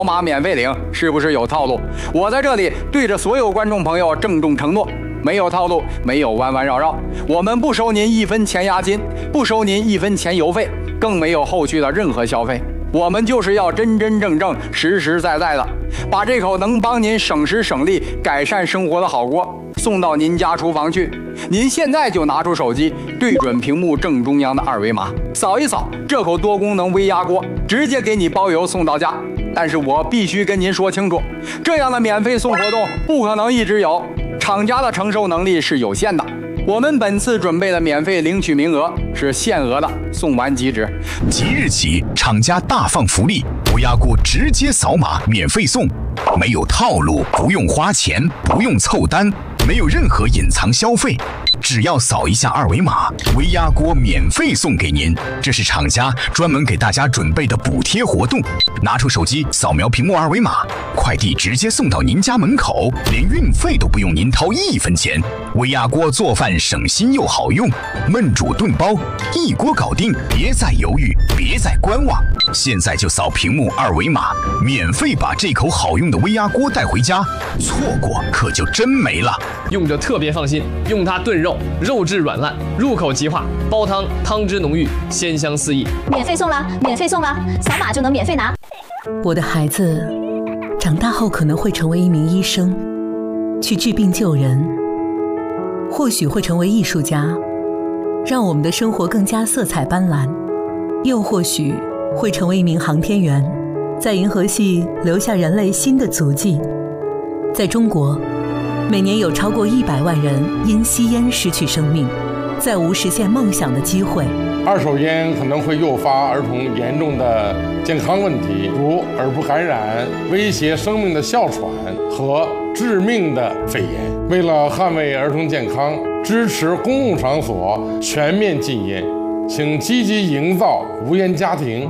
码免费领，是不是有套路？我在这里对着所有观众朋友郑重承诺，没有套路，没有弯弯绕绕，我们不收您1分钱押金，不收您1分钱邮费，更没有后续的任何消费。我们就是要真真正正、实实在在的，把这口能帮您省时省力、改善生活的好锅送到您家厨房去。您现在就拿出手机，对准屏幕正中央的2维码，扫一扫，这口多功能微压锅直接给你包邮送到家。但是我必须跟您说清楚，这样的免费送活动不可能一直有，厂家的承受能力是有限的。我们本次准备的免费领取名额是限额的，送完即止。 即日起，厂家大放福利，微压锅直接扫码免费送，没有套路，不用花钱，不用凑单，没有任何隐藏消费，只要扫一下2维码，微压锅免费送给您。这是厂家专门给大家准备的补贴活动。拿出手机扫描屏幕2维码，快递直接送到您家门口，连运费都不用您掏1分钱。微压锅做饭省心又好用，焖煮炖煲一锅搞定，别再犹豫，别再观望，现在就扫屏幕2维码，免费把这口好用的微压锅带回家，错过可就真没了。 用着特别放心，用它炖肉，肉质软烂，入口即化；煲汤，汤汁浓郁，鲜香四溢。 免费送了，免费送了，扫码就能免费拿。 我的孩子长大后可能会成为一名医生，去治病救人，或许会成为艺术家，让我们的生活更加色彩斑斓，又或许会成为一名航天员，在银河系留下人类新的足迹。在中国，每年有超过100万人因吸烟失去生命，再无实现梦想的机会。 二手烟可能会诱发儿童严重的健康问题，如耳部感染、威胁生命的哮喘和致命的肺炎。为了捍卫儿童健康，支持公共场所全面禁烟，请积极营造无烟家庭。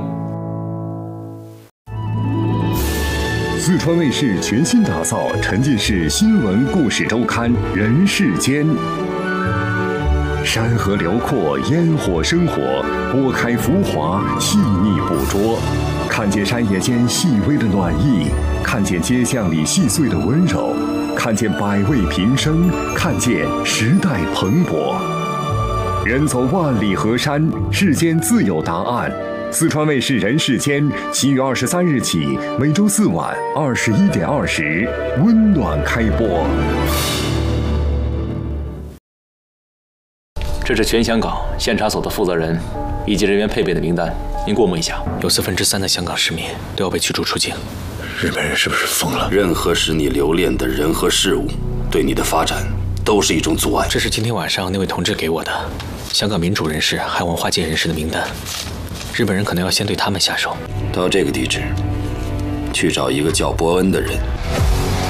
四川卫视全新打造沉浸式新闻故事周刊《人世间》，山河辽阔，烟火生活，拨开浮华，细腻捕捉，看见山野间细微的暖意，看见街巷里细碎的温柔，看见百味平生，看见时代蓬勃。人走万里河山，世间自有答案。四川卫视《人世间》7月23日起，每周4晚21点20，温暖开播。 这是全香港县查所的负责人以及人员配备的名单，您过目一下。 有3%的香港市民都要被驱逐出境。 日本人是不是疯了？ 任何使你留恋的人和事物，对你的发展都是一种阻碍。 这是今天晚上那位同志给我的香港民主人士还有文化界人士的名单。日本人可能要先对他们下手。 到这个地址，去找一个叫伯恩的人。